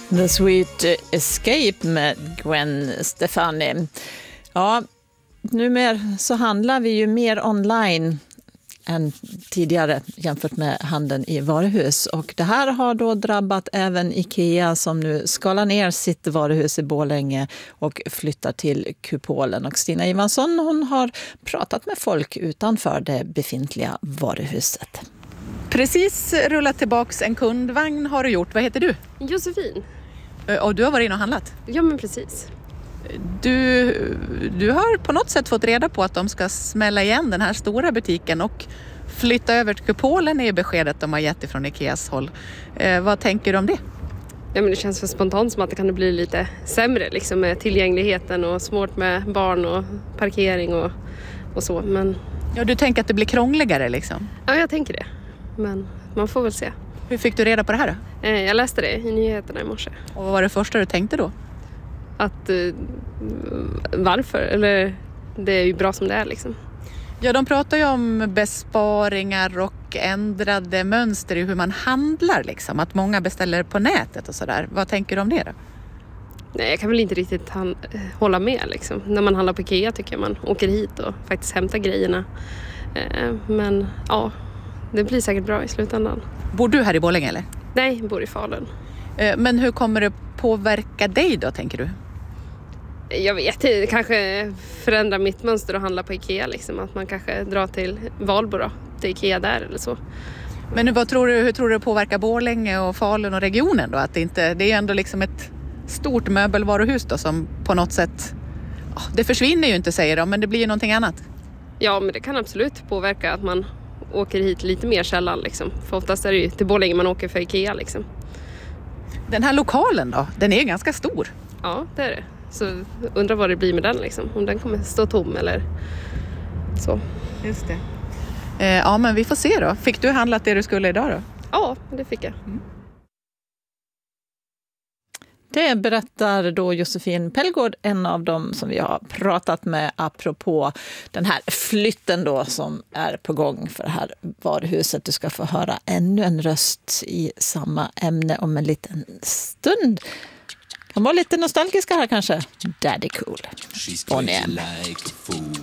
The Sweet Escape med Gwen Stefani. Ja, numera så handlar vi ju mer online än tidigare jämfört med handeln i varuhus. Och det här har då drabbat även IKEA som nu skalar ner sitt varuhus i Borlänge och flyttar till Kupolen. Och Stina Ivansson, hon har pratat med folk utanför det befintliga varuhuset. Precis rullat tillbaks en kundvagn har du gjort. Vad heter du? Josefin. Och du har varit in och handlat? Ja, men precis. Du har på något sätt fått reda på att de ska smälla igen den här stora butiken och flytta över till Kupolen är beskedet de har gett ifrån Ikeas håll. Vad tänker du om det? Ja, men det känns för spontant som att det kan bli lite sämre liksom, med tillgängligheten och svårt med barn och parkering och så. Men... Ja, du tänker att det blir krångligare liksom? Ja, jag tänker det. Men man får väl se. Hur fick du reda på det här då? Jag läste det i nyheterna i morse. Och vad var det första du tänkte då? Att varför? Eller det är ju bra som det är liksom. Ja, de pratar ju om besparingar och ändrade mönster i hur man handlar liksom. Att många beställer på nätet och sådär. Vad tänker du om det då? Nej, jag kan väl inte riktigt hålla med liksom. När man handlar på IKEA tycker jag man åker hit och faktiskt hämtar grejerna. Men ja, det blir säkert bra i slutändan. Bor du här i Borlänge eller? Nej, jag bor i Falun. Men hur kommer det påverka dig då, tänker du? Jag vet inte, kanske förändra mitt mönster och handla på IKEA liksom. Att man kanske drar till Valbo då, till IKEA där eller så. Men hur tror du det påverkar Borlänge och Falun och regionen då? Att det är ju ändå liksom ett stort möbelvaruhus då som på något sätt, det försvinner ju inte säger de, men det blir ju någonting annat. Ja, men det kan absolut påverka att man åker hit lite mer sällan liksom. För oftast är det ju till Borlänge man åker för IKEA liksom. Den här lokalen då, den är ganska stor. Ja, det är det. Så undrar vad det blir med den liksom. Om den kommer stå tom eller så. Just det. Ja, men vi får se då. Fick du handlat det du skulle idag då? Ja, det fick jag. Det berättar då Josefin Pellgård, en av dem som vi har pratat med apropå den här flytten då som är på gång för det här varuhuset. Du ska få höra ännu en röst i samma ämne om en liten stund. De var lite nostalgiska här kanske. Daddy Cool. Bonnie M.